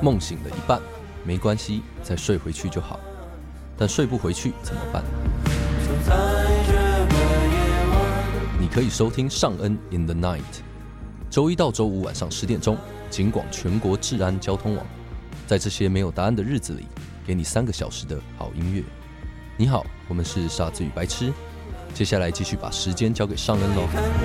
梦醒了一半，没关系，再睡回去就好。但睡不回去怎么办？你可以收听尚恩 in the night， 周一到周五晚上10点钟，警广全国治安交通网，在这些没有答案的日子里，给你3个小时的好音乐。你好，我们是傻子与白痴，接下来继续把时间交给尚恩喽。